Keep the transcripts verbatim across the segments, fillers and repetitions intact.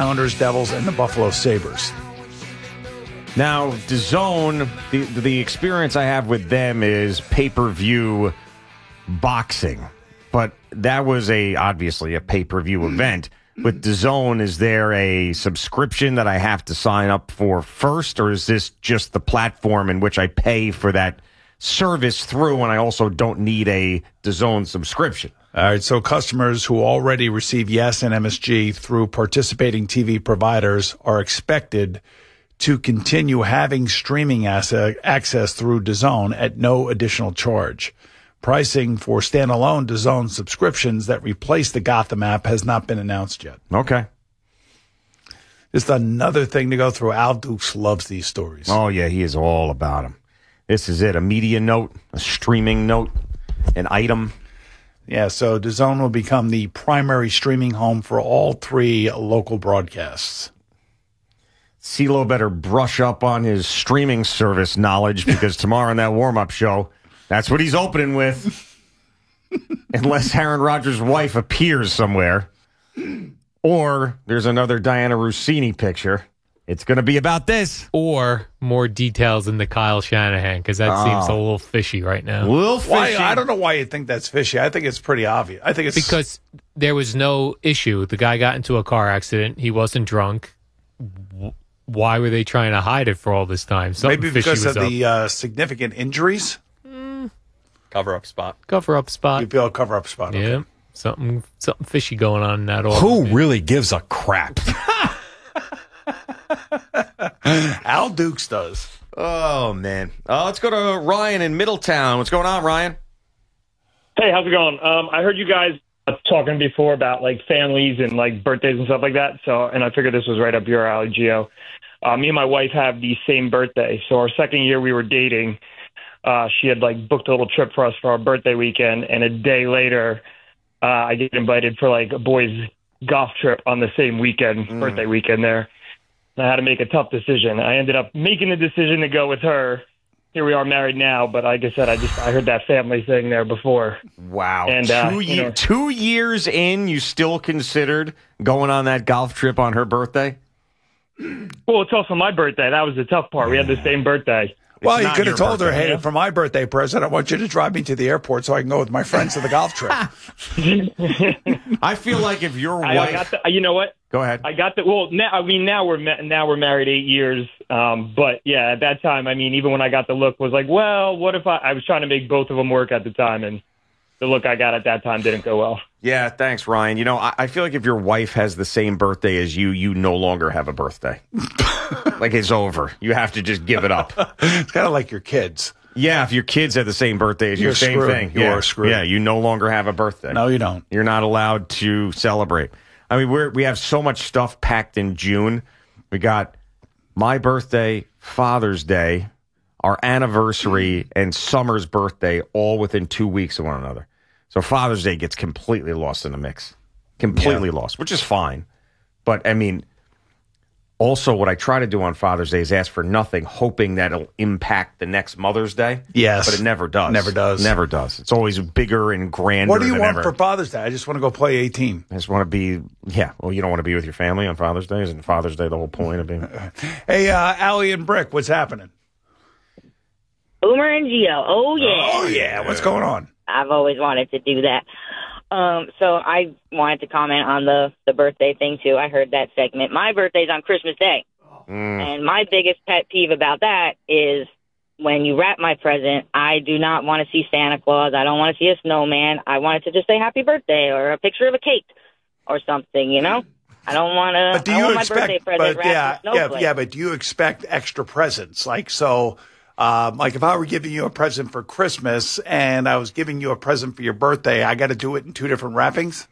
Islanders, Devils, and the Buffalo Sabres. Now, DAZN, the, the experience I have with them is pay-per-view boxing. But that was a obviously a pay-per-view event. With DAZN, is there a subscription that I have to sign up for first, or is this just the platform in which I pay for that service through, and I also don't need a DAZN subscription? All right, so customers who already receive Yes and M S G through participating T V providers are expected to continue having streaming asset access through DAZN at no additional charge. Pricing for standalone DAZN subscriptions that replace the Gotham app has not been announced yet. Okay. Just another thing to go through. Al Dukes loves these stories. Oh, yeah, he is all about them. This is it, a media note, a streaming note, an item. Yeah, so DAZN will become the primary streaming home for all three local broadcasts. CeeLo better brush up on his streaming service knowledge, because tomorrow in that warm-up show, that's what he's opening with. Unless Aaron Rodgers' wife appears somewhere. Or there's another Diana Rossini picture. It's going to be about this. Or more details in the Kyle Shanahan, because that oh. seems a little fishy right now. A little fishy. Why, I don't know why you think that's fishy. I think it's pretty obvious. I think it's because there was no issue. The guy got into a car accident. He wasn't drunk. Why were they trying to hide it for all this time? Something Maybe because of up. the uh, significant injuries? Mm. Cover-up spot. Cover-up spot. You feel a cover-up spot. Yeah. Okay. Something something fishy going on in that order. Who really gives a crap? Al Dukes does. Oh, man. Uh, let's go to Ryan in Middletown. What's going on, Ryan? Hey, how's it going? Um, I heard you guys talking before about, like, families and, like, birthdays and stuff like that. So, and I figured this was right up your alley, Gio. Uh, me and my wife have the same birthday. So our second year we were dating, uh, she had, like, booked a little trip for us for our birthday weekend. And a day later, uh, I get invited for, like, a boys' golf trip on the same weekend, mm. birthday weekend there. And I had to make a tough decision. I ended up making the decision to go with her. Here we are married now, but like I said, I just I heard that family thing there before. Wow. And, two, uh, year, you know, two years in, you still considered going on that golf trip on her birthday? Well, it's also my birthday. That was the tough part. We had the same birthday. Well, It's you could have told birthday, her, hey, yeah. for my birthday present, I want you to drive me to the airport so I can go with my friends to the golf trip. I feel like if your I, wife... I got the, you know what? Go ahead. I got the, well, now, I mean, now we're ma- now we're married eight years. Um, but yeah, at that time, I mean, even when I got the look, was like, well, what if I, I was trying to make both of them work at the time, and the look I got at that time didn't go well. Yeah, thanks, Ryan. You know, I, I feel like if your wife has the same birthday as you, you no longer have a birthday. Like, it's over. You have to just give it up. It's kind of like your kids. Yeah, if your kids have the same birthday as you, You're same screwed. thing. You yeah. are screwed. Yeah, you no longer have a birthday. No, you don't. You're not allowed to celebrate. I mean, we're we have so much stuff packed in June. We got my birthday, Father's Day, our anniversary, and Summer's birthday all within two weeks of one another. So Father's Day gets completely lost in the mix. Completely yeah. lost, which is fine. But, I mean, also what I try to do on Father's Day is ask for nothing, hoping that it'll impact the next Mother's Day. Yes. But it never does. Never does. Never does. It's always bigger and grander What do you than want ever. for Father's Day? I just want to go play eighteen. I just want to be, yeah, well, you don't want to be with your family on Father's Day? Isn't Father's Day the whole point of being? Hey, uh, Allie and Brick, what's happening? Boomer and Gio. Oh, yeah. Oh, yeah. What's going on? I've always wanted to do that. Um, so I wanted to comment on the, the birthday thing, too. I heard that segment. My birthday's on Christmas Day. Mm. And my biggest pet peeve about that is when you wrap my present, I do not want to see Santa Claus. I don't want to see a snowman. I want it to just say happy birthday or a picture of a cake or something, you know? I don't want to. But do I you want expect? my birthday present But wrapped yeah, in yeah, snowflakes. yeah. But do you expect extra presents? Like so, um, like if I were giving you a present for Christmas and I was giving you a present for your birthday, I got to do it in two different wrappings.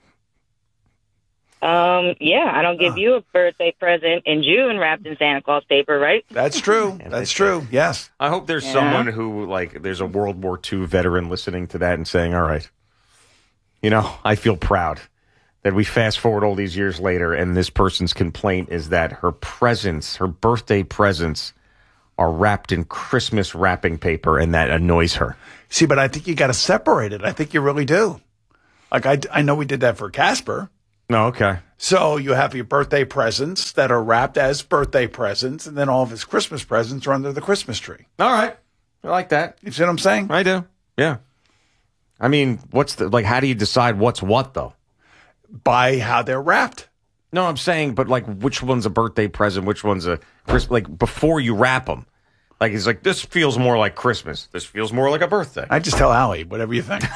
Um. Yeah, I don't give Oh. you a birthday present in June wrapped in Santa Claus paper, right? That's true. That's true. Yes. I hope there's Yeah. someone who, like, there's a World War Two veteran listening to that and saying, all right, you know, I feel proud that we fast forward all these years later and this person's complaint is that her presents, her birthday presents, are wrapped in Christmas wrapping paper, and that annoys her. See, but I think you got to separate it. I think you really do. Like I, I know we did that for Casper. No, okay. So you have your birthday presents that are wrapped as birthday presents, and then all of his Christmas presents are under the Christmas tree. All right. I like that. You see what I'm saying? I do. Yeah. I mean, what's the, like, how do you decide what's what, though? By how they're wrapped. No, I'm saying, but like, which one's a birthday present? Which one's a Christmas? Like, before you wrap them. Like, he's like, this feels more like Christmas. This feels more like a birthday. I just tell Allie, whatever you think.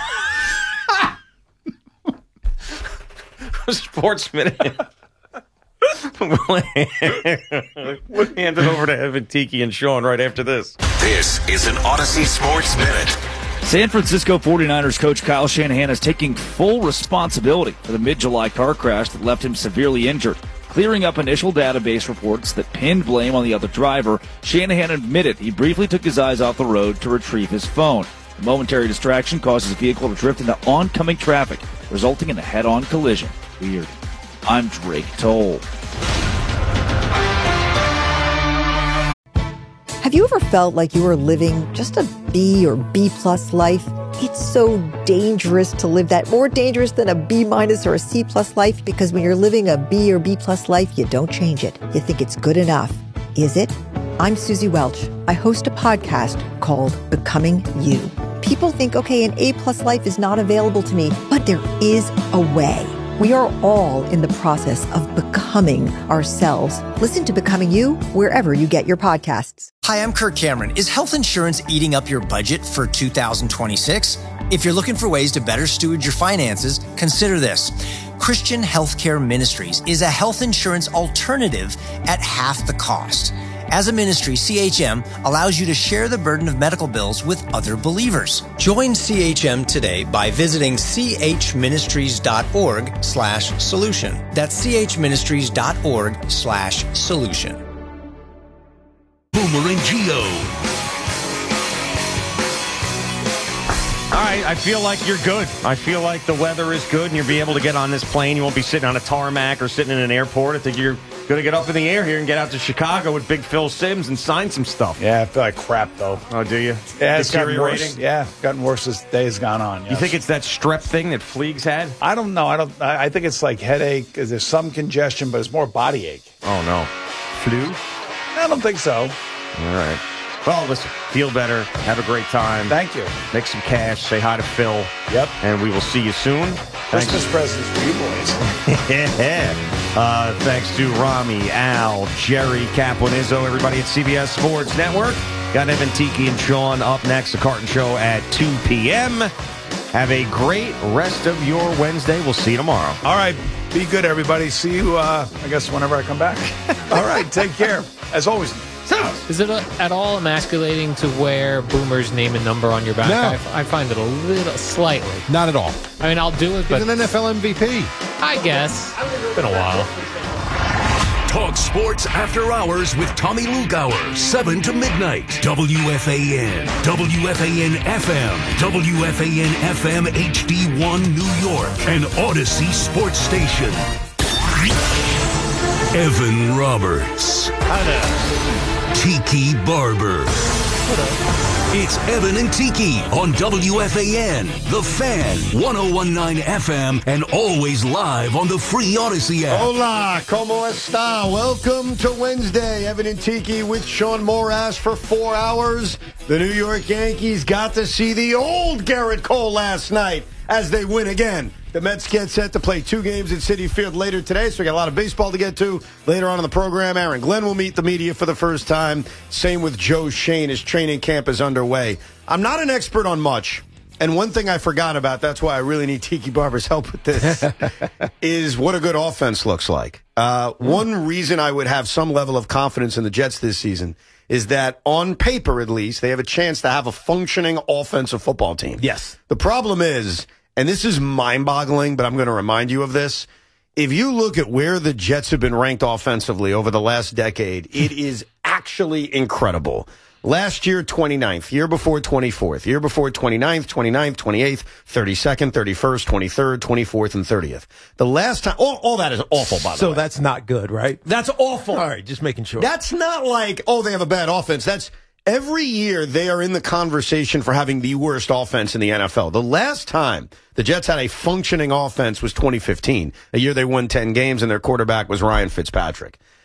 Sportsman. We'll hand it over to Evan, Tiki, and Sean right after this. This is an Odyssey Sports Minute. San Francisco forty-niners coach Kyle Shanahan is taking full responsibility for the mid-July car crash that left him severely injured. Clearing up initial database reports that pinned blame on the other driver, Shanahan admitted he briefly took his eyes off the road to retrieve his phone. The momentary distraction caused his vehicle to drift into oncoming traffic, resulting in a head-on collision. Weird. I'm Drake Toll. Have you ever felt like you were living just a B or B plus life? It's so dangerous to live that, more dangerous than a B minus or a C plus life, because when you're living a B or B plus life, you don't change it. You think it's good enough. Is it? I'm Susie Welch. I host a podcast called Becoming You. People think, okay, an A plus life is not available to me, but there is a way. We are all in the process of becoming ourselves. Listen to Becoming You wherever you get your podcasts. Hi, I'm Kirk Cameron. Is health insurance eating up your budget for two thousand twenty-six? If you're looking for ways to better steward your finances, consider this. Christian Healthcare Ministries is a health insurance alternative at half the cost. As a ministry, C H M allows you to share the burden of medical bills with other believers. Join C H M today by visiting chministries.org slash solution. That's chministries.org slash solution. Boomer and Geo. All right, I feel like you're good. I feel like the weather is good and you'll be able to get on this plane. You won't be sitting on a tarmac or sitting in an airport. I think you're going to get up in the air here and get out to Chicago with Big Phil Simms and sign some stuff. Yeah, I feel like crap, though. Oh, do you? Yeah, it's gotten worse. Deteriorating? Yeah, gotten worse as the day has gone on. Yes. You think it's that strep thing that Fleegs had? I don't know. I don't. I I think it's like headache. There's some congestion, but it's more body ache. Oh, no. Flu? I don't think so. All right. Well, listen, feel better. Have a great time. Thank you. Make some cash. Say hi to Phil. Yep. And we will see you soon. Christmas presents for you boys. Yeah. Uh, thanks to Rami, Al, Jerry, Kaplan, Izzo, everybody at C B S Sports Network. Got Evan, Tiki, and Sean up next. The Carton Show at two p.m. Have a great rest of your Wednesday. We'll see you tomorrow. All right. Be good, everybody. See you, uh, I guess, whenever I come back. All right. Take care. As always. Is it a, at all emasculating to wear Boomer's name and number on your back? No. I, I find it a little, slightly. Not at all. I mean, I'll do it, but... He's an N F L M V P. I guess. It's been a while. Talk sports after hours with Tommy Lugauer, seven to midnight. W F A N, W F A N F M, W F A N F M H D one New York, and Odyssey Sports Station. Evan Roberts. Tiki Barber. It's Evan and Tiki on W F A N, The Fan, one oh one point nine F M, and always live on the free Odyssey app. Hola, como esta? Welcome to Wednesday. Evan and Tiki with Sean Morass for four hours. The New York Yankees got to see the old Garrett Cole last night as they win again. The Mets get set to play two games at Citi Field later today, so we got a lot of baseball to get to. Later on in the program, Aaron Glenn will meet the media for the first time. Same with Joe Shane. His training camp is underway. I'm not an expert on much, and one thing I forgot about, that's why I really need Tiki Barber's help with this, is what a good offense looks like. Uh, one reason I would have some level of confidence in the Jets this season is that on paper, at least, they have a chance to have a functioning offensive football team. Yes. The problem is, and this is mind-boggling, but I'm going to remind you of this. If you look at where the Jets have been ranked offensively over the last decade, it is actually incredible. Last year, twenty-ninth. Year before, twenty-fourth. Year before, twenty-ninth, twenty-ninth, twenty-eighth, thirty-second, thirty-first, twenty-third, twenty-fourth, and thirtieth. The last time, all, all that is awful, by the So way. that's not good, right? That's awful. All right, just making sure. That's not like, oh, they have a bad offense. That's Every year they are in the conversation for having the worst offense in the N F L. The last time the Jets had a functioning offense was twenty fifteen, a year they won ten games and their quarterback was Ryan Fitzpatrick.